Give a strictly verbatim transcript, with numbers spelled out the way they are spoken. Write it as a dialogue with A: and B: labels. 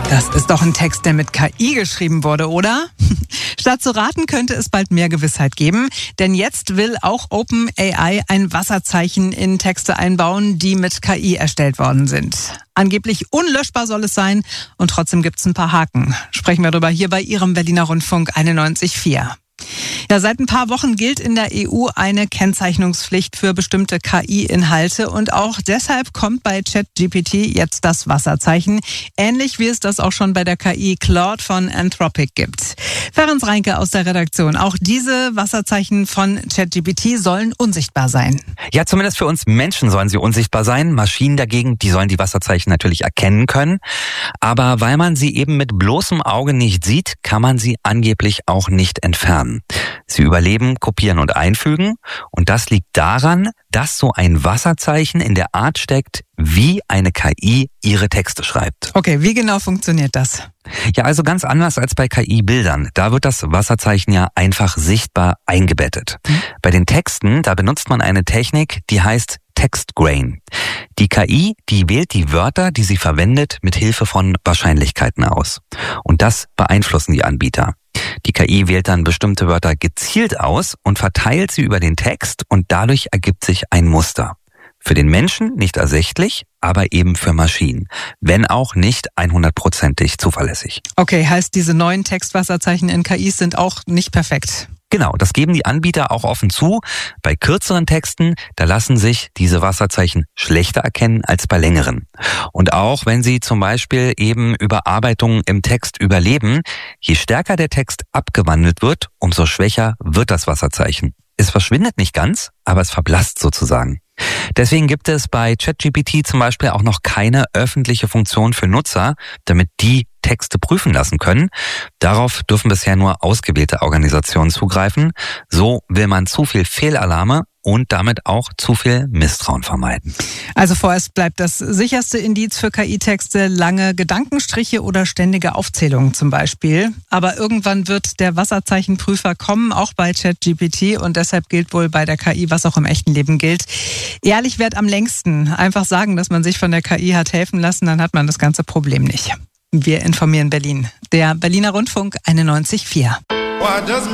A: Das ist doch ein Text, der mit K I geschrieben wurde, oder? Statt zu raten, könnte es bald mehr Gewissheit geben. Denn jetzt will auch OpenAI ein Wasserzeichen in Texte einbauen, die mit K I erstellt worden sind. Angeblich unlöschbar soll es sein und trotzdem gibt es ein paar Haken. Sprechen wir darüber hier bei Ihrem Berliner Rundfunk einundneunzig Komma vier. Ja, seit ein paar Wochen gilt in der E U eine Kennzeichnungspflicht für bestimmte K I-Inhalte und auch deshalb kommt bei ChatGPT jetzt das Wasserzeichen, ähnlich wie es das auch schon bei der K I Claude von Anthropic gibt. Ferenc Reinke aus der Redaktion, auch diese Wasserzeichen von ChatGPT sollen unsichtbar sein.
B: Ja, zumindest für uns Menschen sollen sie unsichtbar sein. Maschinen dagegen, die sollen die Wasserzeichen natürlich erkennen können. Aber weil man sie eben mit bloßem Auge nicht sieht, kann man sie angeblich auch nicht entfernen. Sie überleben, kopieren und einfügen. Und das liegt daran, dass so ein Wasserzeichen in der Art steckt, wie eine K I ihre Texte schreibt.
A: Okay, wie genau funktioniert das?
B: Ja, also ganz anders als bei K I-Bildern. Da wird das Wasserzeichen ja einfach sichtbar eingebettet. Mhm. Bei den Texten, da benutzt man eine Technik, die heißt Text Grain. Die K I, die wählt die Wörter, die sie verwendet, mit Hilfe von Wahrscheinlichkeiten aus. Und das beeinflussen die Anbieter. Die K I wählt dann bestimmte Wörter gezielt aus und verteilt sie über den Text und dadurch ergibt sich ein Muster. Für den Menschen nicht ersichtlich, aber eben für Maschinen. Wenn auch nicht hundertprozentig zuverlässig.
A: Okay, heißt diese neuen Textwasserzeichen in K Is sind auch nicht perfekt?
B: Genau, das geben die Anbieter auch offen zu. Bei kürzeren Texten, da lassen sich diese Wasserzeichen schlechter erkennen als bei längeren. Und auch wenn sie zum Beispiel eben Überarbeitungen im Text überleben, je stärker der Text abgewandelt wird, umso schwächer wird das Wasserzeichen. Es verschwindet nicht ganz, aber es verblasst sozusagen. Deswegen gibt es bei ChatGPT zum Beispiel auch noch keine öffentliche Funktion für Nutzer, damit die Texte prüfen lassen können. Darauf dürfen bisher nur ausgewählte Organisationen zugreifen. So will man zu viel Fehlalarme und damit auch zu viel Misstrauen vermeiden.
A: Also vorerst bleibt das sicherste Indiz für K I-Texte lange Gedankenstriche oder ständige Aufzählungen zum Beispiel. Aber irgendwann wird der Wasserzeichenprüfer kommen, auch bei ChatGPT. Und deshalb gilt wohl bei der K I, was auch im echten Leben gilt. Ehrlich währt am längsten. Einfach sagen, dass man sich von der K I hat helfen lassen, dann hat man das ganze Problem nicht. Wir informieren Berlin. Der Berliner Rundfunk einundneunzig Komma vier.